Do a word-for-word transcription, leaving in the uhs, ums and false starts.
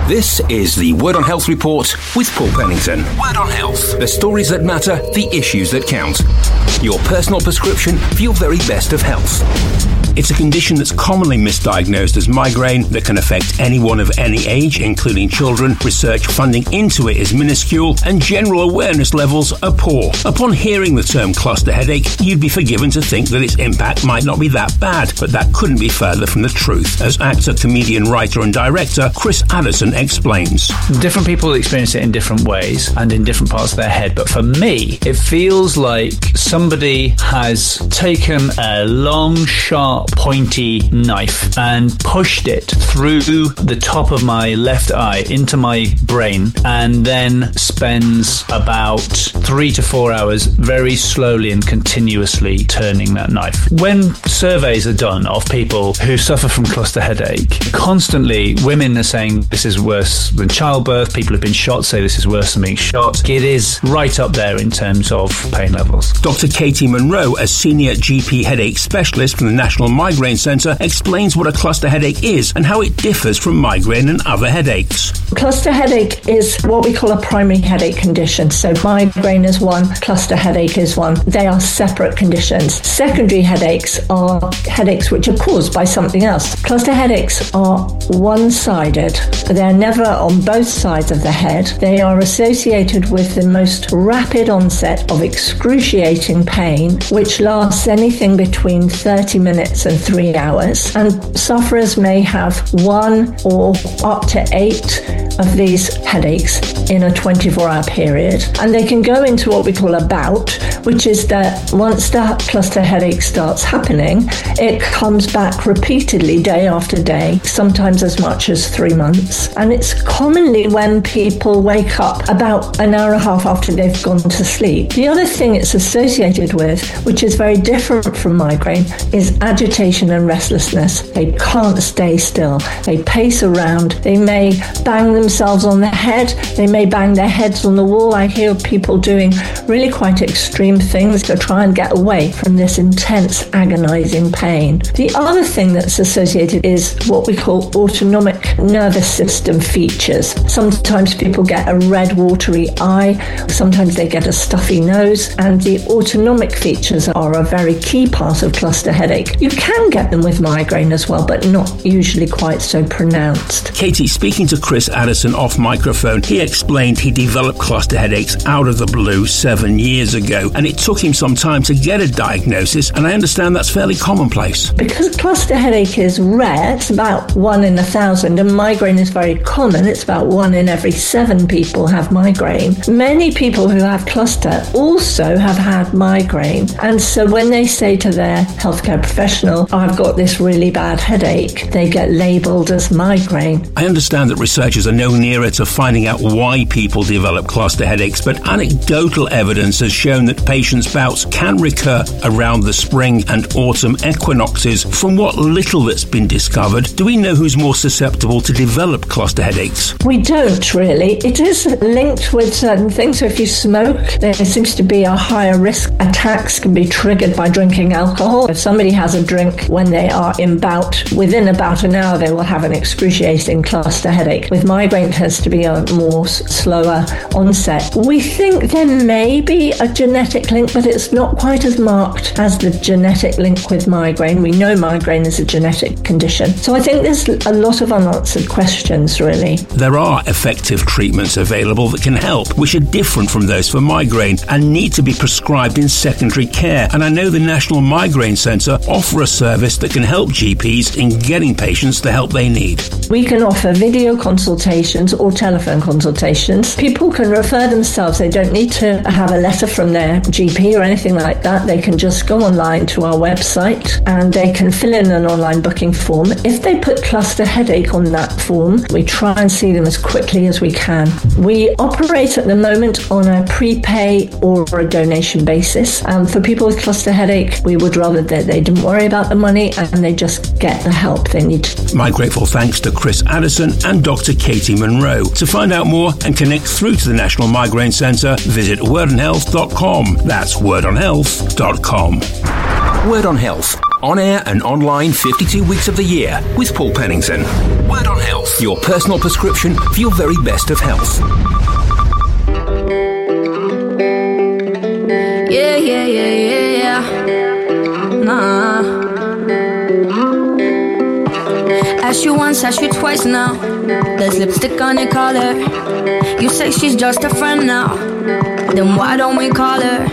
This is the Word on Health Report with Paul Pennington. Word on Health. The stories that matter, the issues that count. Your personal prescription for your very best of health. It's a condition that's commonly misdiagnosed as migraine that can affect anyone of any age, including children. Research funding into it is minuscule and general awareness levels are poor. Upon hearing the term cluster headache, you'd be forgiven to think that its impact might not be that bad, but that couldn't be further from the truth, as actor, comedian, writer and director Chris Addison explains. Different people experience it in different ways and in different parts of their head, but for me, it feels like somebody has taken a long, sharp, pointy knife and pushed it through the top of my left eye into my brain, and then spends about three to four hours very slowly and continuously turning that knife. When surveys are done of people who suffer from cluster headache, constantly women are saying this is worse than childbirth. People who've been shot say this is worse than being shot. It is right up there in terms of pain levels. Doctor Katie Monroe, a senior G P headache specialist from the National Migraine Centre, explains what a cluster headache is and how it differs from migraine and other headaches. Cluster headache is what we call a primary headache condition. So migraine is one, cluster headache is one. They are separate conditions. Secondary headaches are headaches which are caused by something else. Cluster headaches are one-sided. They're never on both sides of the head. They are associated with the most rapid onset of excruciating pain, which lasts anything between thirty minutes and three hours. And sufferers may have one or up to eight of these headaches in a twenty-four hour period. And they can go into what we call a bout, which is that once the cluster headache starts happening, it comes back repeatedly day after day, sometimes as much as three months. And it's commonly when people wake up about an hour and a half after they've gone to sleep. The other thing it's associated with, which is very different from migraine, is agitation and restlessness. They can't stay still. They pace around. They may bang themselves on the head. They may bang their heads on the wall. I hear people doing really quite extreme things to try and get away from this intense, agonizing pain. The other thing that's associated is what we call autonomic nervous system features. Sometimes people get a red, watery eye. Sometimes they get a stuffy nose. And the autonomic features are a very key part of cluster headache. You can get them with migraine as well, but not usually quite so pronounced. Katie, speaking to Chris Addison off microphone, he explained he developed cluster headaches out of the blue seven years ago, and it took him some time to get a diagnosis, and I understand that's fairly commonplace. Because cluster headache is rare, it's about one in a thousand, and migraine is very common, it's about one in every seven people have migraine. Many people who have cluster also have had migraine, and so when they say to their healthcare professional, oh, I've got this really bad headache, they get labelled as migraine. I understand that researchers are no nearer to finding out why people develop cluster headaches, but anecdotal evidence has shown that patients' bouts can recur around the spring and autumn equinoxes. From what little that's been discovered, do we know who's more susceptible to develop cluster headaches? We don't really. It is linked with certain things. So if you smoke, there seems to be a higher risk. Attacks can be triggered by drinking alcohol. If somebody has a drink when they are in bout, within about an hour they will have an excruciating cluster headache. With migraine, it tends to be a more slower onset. We think there may be a genetic link, but it's not quite as marked as the genetic link with migraine. We know migraine is a genetic condition. So I think there's a lot of unanswered questions, really. There are effective treatments available that can help, which are different from those for migraine and need to be prescribed in secondary care. And I know the National Migraine Centre offer a service that can help G Ps in getting patients the help they need. We can offer video consultations or telephone consultations. People can refer themselves. They don't need to have a letter from their G P or anything like that. They can just go online to our website and they can fill in an online booking form. If they put cluster headache on that form, we try and see them as quickly as we can. We operate at the moment on a prepay or a donation basis. Um, for people with cluster headache, we would rather that they didn't worry about the money and they just get the help they need. My grateful thanks to Chris Addison and Doctor Katie Monroe. To find out more and connect through to the National Migraine Centre, visit word on health dot com. That's word on health dot com. Word on Health On air and online fifty-two weeks of the year with Paul Pennington. Word on Health. Your personal prescription for your very best of health. Yeah, yeah, yeah, yeah, yeah. Nah. Asked you once, asked you twice now. There's lipstick on your collar. You say she's just a friend now. Then why don't we call her?